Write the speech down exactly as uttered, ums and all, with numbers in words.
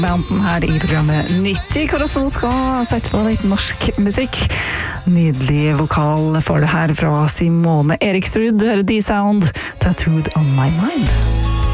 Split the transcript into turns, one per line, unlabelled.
Banden her i programmet nitti, hvor oss nå skal sette på litt norsk musikk. Nydelig vokal for det her fra Simone Eriksrud, hører D-Sound, Tattooed on my mind.